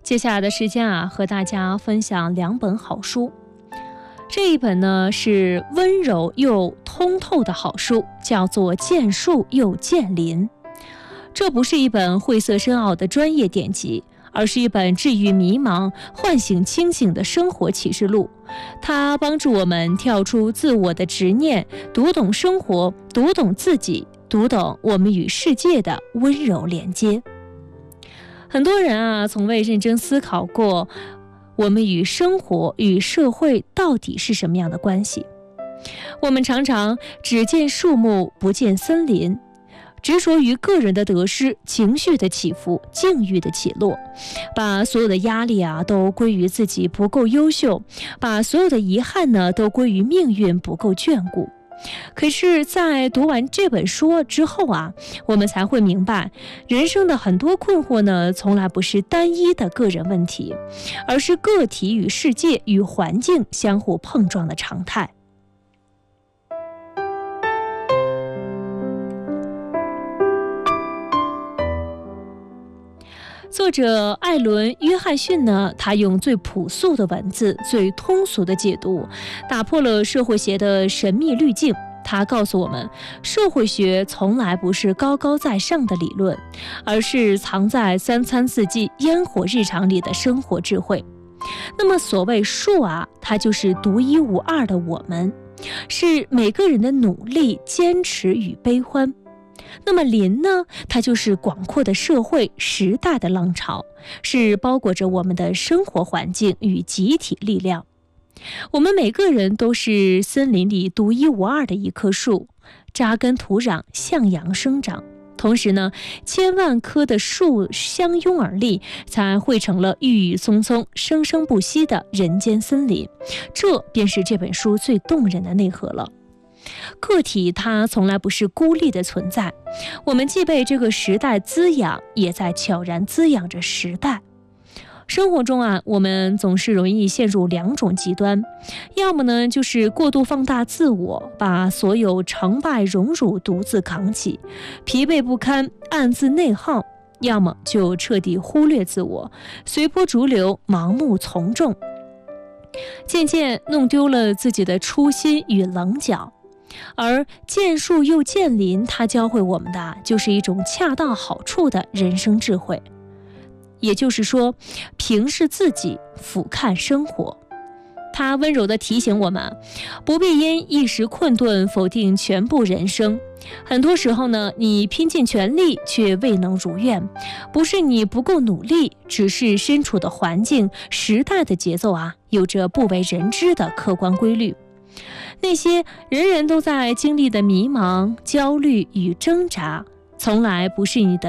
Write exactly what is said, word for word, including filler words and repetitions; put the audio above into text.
接下来的时间啊，和大家分享两本好书。这一本呢是温柔又通透的好书，叫做《见树又见林》。这不是一本晦涩深奥的专业典籍，而是一本治愈迷茫、唤醒清醒的生活启示录。它帮助我们跳出自我的执念，读懂生活，读懂自己，读懂我们与世界的温柔连接。很多人啊，从未认真思考过我们与生活与社会到底是什么样的关系。我们常常只见树木，不见森林，执着于个人的得失、情绪的起伏、境遇的起落，把所有的压力啊都归于自己不够优秀，把所有的遗憾呢都归于命运不够眷顾。可是在读完这本书之后啊，我们才会明白，人生的很多困惑呢，从来不是单一的个人问题，而是个体与世界与环境相互碰撞的常态。作者艾伦·约翰逊呢，他用最朴素的文字、最通俗的解读，打破了社会学的神秘滤镜。他告诉我们，社会学从来不是高高在上的理论，而是藏在三餐四季、烟火日常里的生活智慧。那么所谓树啊，它就是独一无二的我们，是每个人的努力、坚持与悲欢。那么林呢，它就是广阔的社会时代的浪潮，是包裹着我们的生活环境与集体力量。我们每个人都是森林里独一无二的一棵树，扎根土壤，向阳生长。同时呢，千万棵的树相拥而立，才汇成了郁郁葱葱、生生不息的人间森林。这便是这本书最动人的内核了。个体它从来不是孤立的存在，我们既被这个时代滋养，也在悄然滋养着时代。生活中啊，我们总是容易陷入两种极端，要么呢就是过度放大自我，把所有成败荣辱独自扛起，疲惫不堪，暗自内耗；要么就彻底忽略自我，随波逐流，盲目从众，渐渐弄丢了自己的初心与棱角。而见树又见林，它教会我们的就是一种恰到好处的人生智慧。也就是说，平视自己，俯瞰生活。它温柔地提醒我们，不必因一时困顿否定全部人生。很多时候呢，你拼尽全力却未能如愿，不是你不够努力，只是身处的环境、时代的节奏啊，有着不为人知的客观规律。那些人人都在经历的迷茫、焦虑与挣扎，从来不是你的